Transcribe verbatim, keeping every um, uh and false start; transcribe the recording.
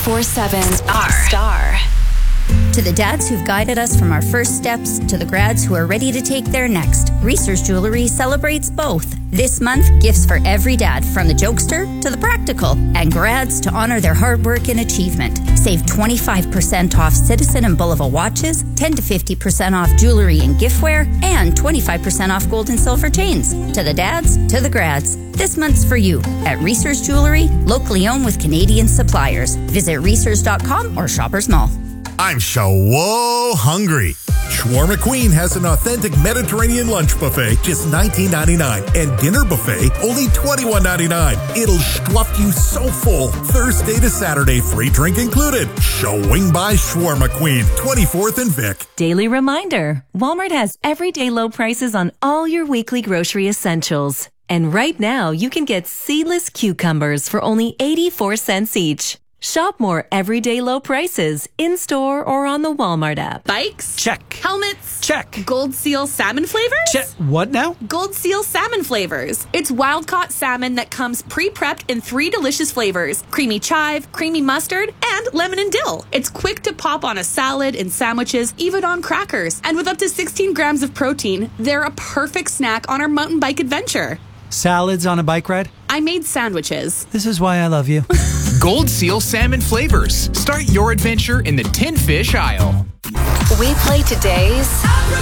ninety-four seven Star. Star. To the dads who've guided us from our first steps to the grads who are ready to take their next, Reese's Jewelry celebrates both. This month, gifts for every dad, from the jokester to the practical, and grads to honor their hard work and achievement. Save twenty-five percent off Citizen and Bulova watches, ten to fifty percent off jewelry and giftware, and twenty-five percent off gold and silver chains. To the dads, to the grads. This month's for you at Reese's Jewelry, locally owned with Canadian suppliers. Visit reesers dot com or Shoppers Mall. I'm so hungry. Shawarma Queen has an authentic Mediterranean lunch buffet, just nineteen ninety-nine, and dinner buffet, only twenty-one ninety-nine. It'll stuff you so full. Thursday to Saturday, free drink included. Showing by Shawarma Queen, twenty-fourth and Vic. Daily reminder, Walmart has everyday low prices on all your weekly grocery essentials. And right now, you can get seedless cucumbers for only eighty-four cents each. Shop more everyday low prices in-store or on the Walmart app. Bikes? Check. Helmets? Check. Gold Seal salmon flavors? Check. What now? Gold Seal salmon flavors. It's wild-caught salmon that comes pre-prepped in three delicious flavors: creamy chive, creamy mustard, and lemon and dill. It's quick to pop on a salad, in sandwiches, even on crackers. And with up to sixteen grams of protein, they're a perfect snack on our mountain bike adventure. Salads on a bike ride? I made sandwiches. This is why I love you. Gold Seal salmon flavors. Start your adventure in the tin fish aisle. We play today's